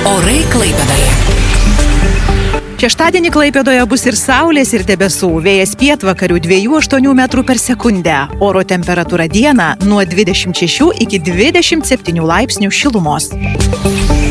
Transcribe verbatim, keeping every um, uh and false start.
Orai Klaipėdoje. Šeštadienį Klaipėdoje bus ir saulės, ir debesų. Vėjas pietvakarių dviejų aštuonių metrų per sekundę. Oro temperatūra dieną nuo dvidešimt šešių iki dvidešimt septynių laipsnių šilumos.